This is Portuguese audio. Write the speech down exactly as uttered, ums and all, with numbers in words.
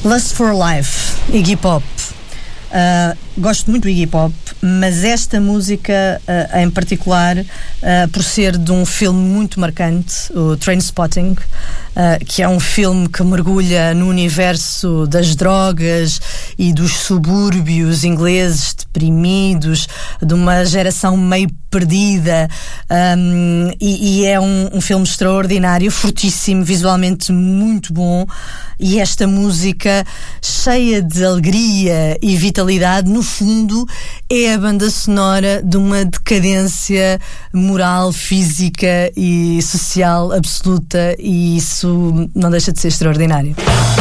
Lust for Life, Iggy Pop. Uh, gosto muito do Iggy Pop, mas esta música uh, em particular, uh, por ser de um filme muito marcante, o Trainspotting, uh, que é um filme que mergulha no universo das drogas e dos subúrbios ingleses deprimidos, de uma geração meio perdida, um, e, e é um, um filme extraordinário, fortíssimo, visualmente muito bom, e esta música cheia de alegria e vitalidade, no fundo é a banda sonora de uma decadência moral, física e social absoluta, e isso não deixa de ser extraordinário.